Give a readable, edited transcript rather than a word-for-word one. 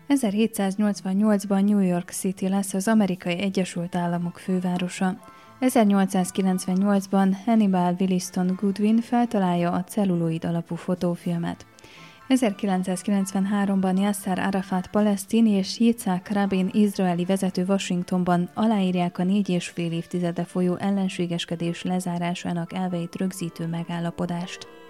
1788-ban New York City lesz az Amerikai Egyesült Államok fővárosa. 1898-ban Hannibal Williston Goodwin feltalálja a celluloid alapú fotófilmet. 1993-ban Yasser Arafat palesztin és Yitzhak Rabin izraeli vezető Washingtonban aláírják a 4,5 évtizede folyó ellenségeskedés lezárásának elveit rögzítő megállapodást.